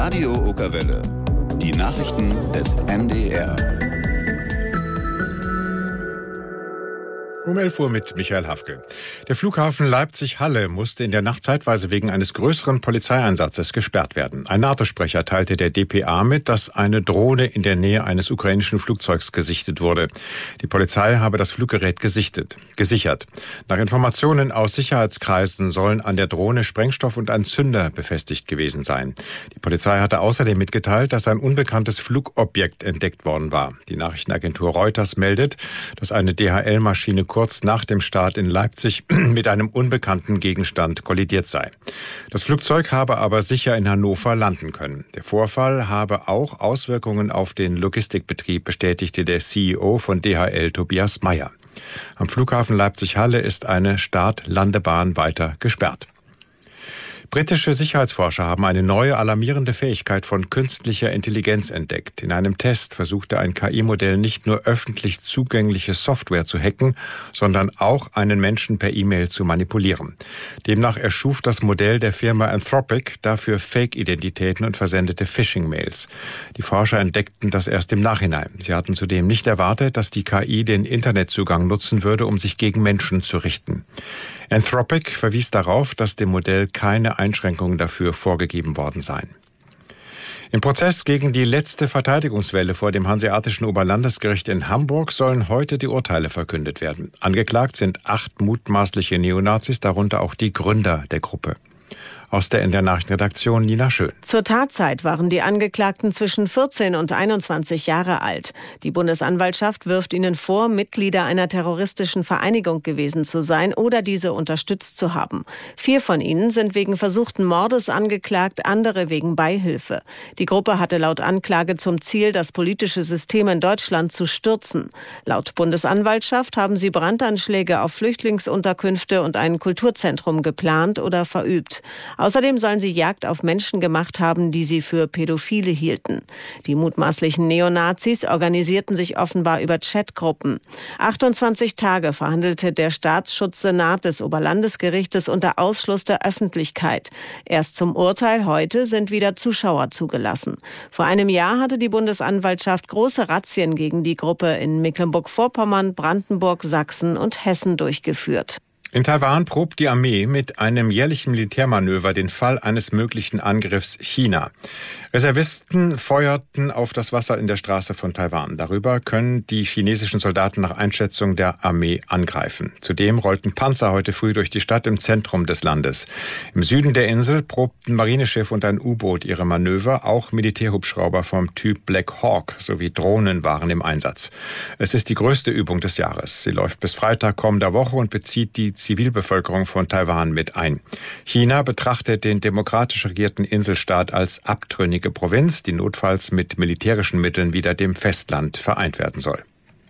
Radio Okerwelle. Die Nachrichten des NDR. Um 11 Uhr mit Michael Hafke. Der Flughafen Leipzig-Halle musste in der Nacht zeitweise wegen eines größeren Polizeieinsatzes gesperrt werden. Ein NATO-Sprecher teilte der dpa mit, dass eine Drohne in der Nähe eines ukrainischen Flugzeugs gesichtet wurde. Die Polizei habe das Fluggerät gesichert. Nach Informationen aus Sicherheitskreisen sollen an der Drohne Sprengstoff und ein Zünder befestigt gewesen sein. Die Polizei hatte außerdem mitgeteilt, dass ein unbekanntes Flugobjekt entdeckt worden war. Die Nachrichtenagentur Reuters meldet, dass eine DHL-Maschine kurz nach dem Start in Leipzig mit einem unbekannten Gegenstand kollidiert sei. Das Flugzeug habe aber sicher in Hannover landen können. Der Vorfall habe auch Auswirkungen auf den Logistikbetrieb, bestätigte der CEO von DHL, Tobias Meyer. Am Flughafen Leipzig-Halle ist eine Start-Landebahn weiter gesperrt. Britische Sicherheitsforscher haben eine neue alarmierende Fähigkeit von künstlicher Intelligenz entdeckt. In einem Test versuchte ein KI-Modell nicht nur öffentlich zugängliche Software zu hacken, sondern auch einen Menschen per E-Mail zu manipulieren. Demnach erschuf das Modell der Firma Anthropic dafür Fake-Identitäten und versendete Phishing-Mails. Die Forscher entdeckten das erst im Nachhinein. Sie hatten zudem nicht erwartet, dass die KI den Internetzugang nutzen würde, um sich gegen Menschen zu richten. Anthropic verwies darauf, dass dem Modell keine Einschränkungen dafür vorgegeben worden seien. Im Prozess gegen die letzte Verteidigungswelle vor dem Hanseatischen Oberlandesgericht in Hamburg sollen heute die Urteile verkündet werden. Angeklagt sind 8 mutmaßliche Neonazis, darunter auch die Gründer der Gruppe. Aus der NDR-Nachrichtenredaktion Nina Schön. Zur Tatzeit waren die Angeklagten zwischen 14 und 21 Jahre alt. Die Bundesanwaltschaft wirft ihnen vor, Mitglieder einer terroristischen Vereinigung gewesen zu sein oder diese unterstützt zu haben. 4 von ihnen sind wegen versuchten Mordes angeklagt, andere wegen Beihilfe. Die Gruppe hatte laut Anklage zum Ziel, das politische System in Deutschland zu stürzen. Laut Bundesanwaltschaft haben sie Brandanschläge auf Flüchtlingsunterkünfte und ein Kulturzentrum geplant oder verübt. Außerdem sollen sie Jagd auf Menschen gemacht haben, die sie für Pädophile hielten. Die mutmaßlichen Neonazis organisierten sich offenbar über Chatgruppen. 28 Tage verhandelte der Staatsschutzsenat des Oberlandesgerichtes unter Ausschluss der Öffentlichkeit. Erst zum Urteil heute sind wieder Zuschauer zugelassen. Vor einem Jahr hatte die Bundesanwaltschaft große Razzien gegen die Gruppe in Mecklenburg-Vorpommern, Brandenburg, Sachsen und Hessen durchgeführt. In Taiwan probt die Armee mit einem jährlichen Militärmanöver den Fall eines möglichen Angriffs China. Reservisten feuerten auf das Wasser in der Straße von Taiwan. Darüber können die chinesischen Soldaten nach Einschätzung der Armee angreifen. Zudem rollten Panzer heute früh durch die Stadt im Zentrum des Landes. Im Süden der Insel probten Marineschiff und ein U-Boot ihre Manöver. Auch Militärhubschrauber vom Typ Black Hawk sowie Drohnen waren im Einsatz. Es ist die größte Übung des Jahres. Sie läuft bis Freitag kommender Woche und bezieht die Zivilbevölkerung von Taiwan mit ein. China betrachtet den demokratisch regierten Inselstaat als abtrünnige Provinz, die notfalls mit militärischen Mitteln wieder dem Festland vereint werden soll.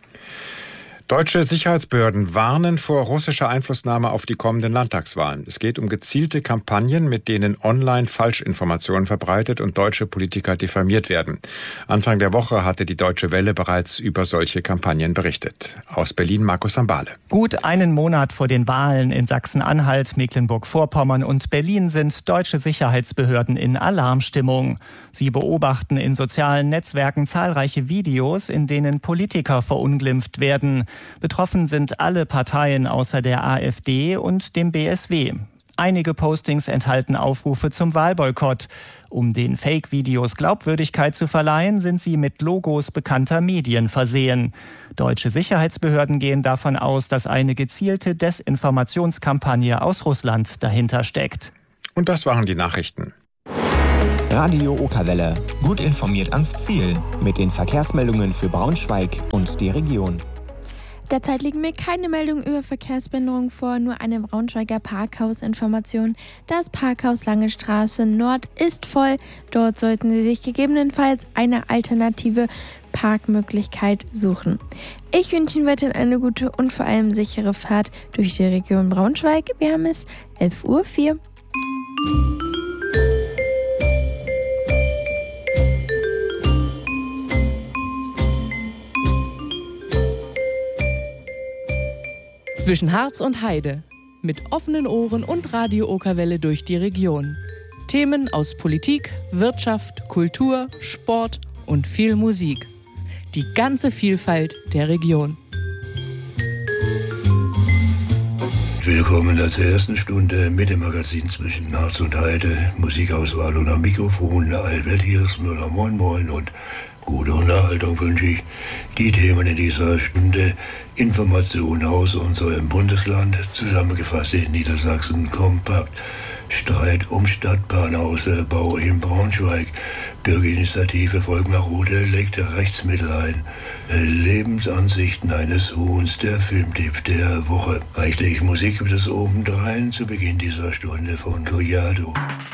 Deutsche Sicherheitsbehörden warnen vor russischer Einflussnahme auf die kommenden Landtagswahlen. Es geht um gezielte Kampagnen, mit denen online Falschinformationen verbreitet und deutsche Politiker diffamiert werden. Anfang der Woche hatte die Deutsche Welle bereits über solche Kampagnen berichtet. Aus Berlin Markus Sambale. Gut einen Monat vor den Wahlen in Sachsen-Anhalt, Mecklenburg-Vorpommern und Berlin sind deutsche Sicherheitsbehörden in Alarmstimmung. Sie beobachten in sozialen Netzwerken zahlreiche Videos, in denen Politiker verunglimpft werden. Betroffen sind alle Parteien außer der AfD und dem BSW. Einige Postings enthalten Aufrufe zum Wahlboykott. Um den Fake-Videos Glaubwürdigkeit zu verleihen, sind sie mit Logos bekannter Medien versehen. Deutsche Sicherheitsbehörden gehen davon aus, dass eine gezielte Desinformationskampagne aus Russland dahinter steckt. Und das waren die Nachrichten. Radio Okerwelle. Gut informiert ans Ziel. Mit den Verkehrsmeldungen für Braunschweig und die Region. Derzeit liegen mir keine Meldungen über Verkehrsbehinderung vor, nur eine Braunschweiger Parkhausinformation. Das Parkhaus Lange Straße Nord ist voll. Dort sollten Sie sich gegebenenfalls eine alternative Parkmöglichkeit suchen. Ich wünsche Ihnen weiterhin eine gute und vor allem sichere Fahrt durch die Region Braunschweig. Wir haben es 11:04 Uhr. Zwischen Harz und Heide. Mit offenen Ohren und Radio Okerwelle durch die Region. Themen aus Politik, Wirtschaft, Kultur, Sport und viel Musik. Die ganze Vielfalt der Region. Willkommen zur ersten Stunde mit dem Magazin zwischen Harz und Heide. Musikauswahl und am Mikrofon Albert Hirsmüller. Moin Moin und gute Unterhaltung wünsche ich. Die Themen in dieser Stunde: Informationen aus unserem Bundesland, zusammengefasst in Niedersachsen kompakt. Streit um Stadtbahnausbau in Braunschweig. Bürgerinitiative Volkmarode legt Rechtsmittel ein. Lebensansichten eines Huhns, der Filmtipp der Woche. Reichte ich Musik bis obendrein zu Beginn dieser Stunde von Collado.